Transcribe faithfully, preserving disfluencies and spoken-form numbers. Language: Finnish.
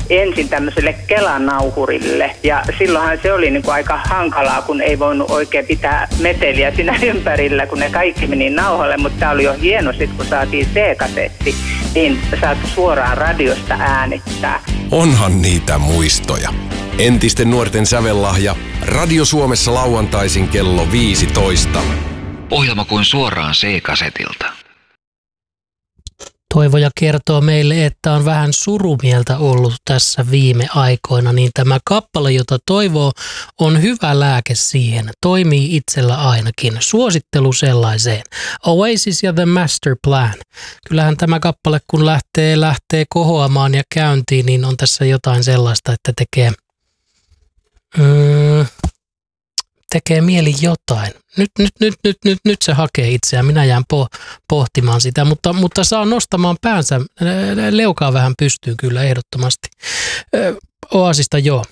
ensin tämmöiselle Kelanauhurille. Ja silloinhan se oli niin kuin aika hankalaa, kun ei voinut oikein pitää meteliä siinä ympärillä, kun ne kaikki meni nauhalle. Mutta tämä oli jo hieno sitten, kun saatiin C-kasetti, niin saat suoraan radiosta äänittää. Onhan niitä muistoja. Entisten nuorten sävellahja. Radio Suomessa lauantaisin kello viisitoista. Ohjelma kuin suoraan C-kasetilta. Toivoja kertoo meille, että on vähän surumieltä ollut tässä viime aikoina, niin tämä kappale, jota toivoo, on hyvä lääke siihen. Toimii itsellä ainakin. Suosittelu sellaiseen. Oasis ja The Master Plan. Kyllähän tämä kappale, kun lähtee, lähtee kohoamaan ja käyntiin, niin on tässä jotain sellaista, että tekee... Mm, tekee mieli jotain. Nyt, nyt, nyt, nyt, nyt, nyt se hakee itseään. Minä jään po, pohtimaan sitä, mutta, mutta saa nostamaan päänsä. Leukaa vähän pystyy kyllä ehdottomasti. Oasista joo.